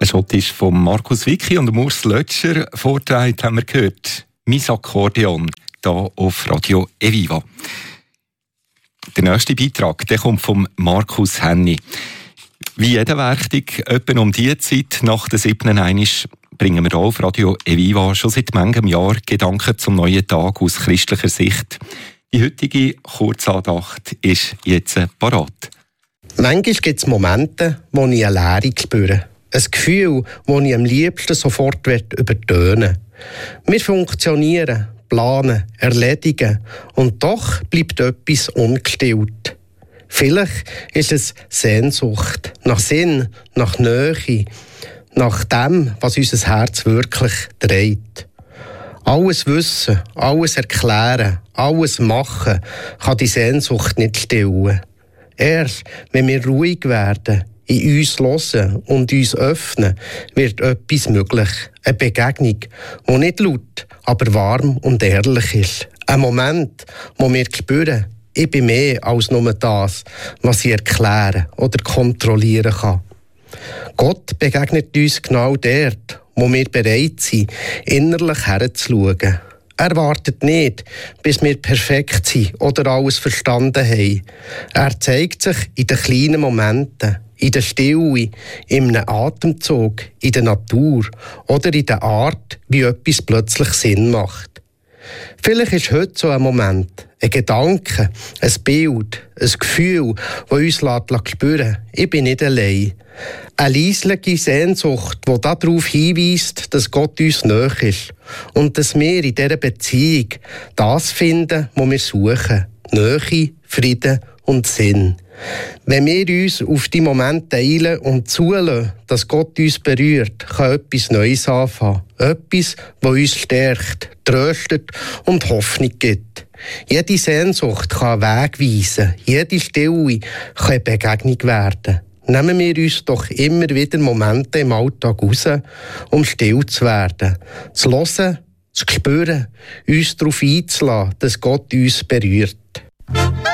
Ein Schott ist von Markus Wicki und Urs Lötscher vorgetragen, haben wir gehört. «Mein Akkordeon» hier auf Radio Eviva. Der nächste Beitrag der kommt von Markus Henny. Wie jeder Werktag, etwa um diese Zeit nach der 7. Einisch, bringen wir hier auf Radio Eviva schon seit manchem Jahr Gedanken zum neuen Tag aus christlicher Sicht. Die heutige Kurzandacht ist jetzt parat. Manchmal gibt es Momente, wo ich eine Leere spüre. Ein Gefühl, das ich am liebsten sofort übertönen will. Wir funktionieren, planen, erledigen und doch bleibt etwas ungestillt. Vielleicht ist es Sehnsucht nach Sinn, nach Nähe, nach dem, was unser Herz wirklich dreht. Alles wissen, alles erklären, alles machen kann die Sehnsucht nicht stillen. Erst wenn wir ruhig werden, in uns hören und uns öffnen, wird etwas möglich. Eine Begegnung, die nicht laut, aber warm und ehrlich ist. Ein Moment, wo wir spüren, ich bin mehr als nur das, was ich erklären oder kontrollieren kann. Gott begegnet uns genau dort, wo wir bereit sind, innerlich herzuschauen. Er wartet nicht, bis wir perfekt sind oder alles verstanden haben. Er zeigt sich in den kleinen Momenten, in der Stille, in einem Atemzug, in der Natur oder in der Art, wie etwas plötzlich Sinn macht. Vielleicht ist heute so ein Moment, ein Gedanke, ein Bild, ein Gefühl, das uns spüren lässt, ich bin nicht allein. Eine leisliche Sehnsucht, die darauf hinweist, dass Gott uns nahe ist und dass wir in dieser Beziehung das finden, was wir suchen. Nähe, Frieden und Sinn. Wenn wir uns auf die Momente eilen und zulassen, dass Gott uns berührt, kann etwas Neues anfangen. Etwas, das uns stärkt, tröstet und Hoffnung gibt. Jede Sehnsucht kann einen Weg weisen. Jede Stille kann eine Begegnung werden. Nehmen wir uns doch immer wieder Momente im Alltag raus, um still zu werden. Zu hören, zu spüren, uns darauf einzulassen, dass Gott uns berührt.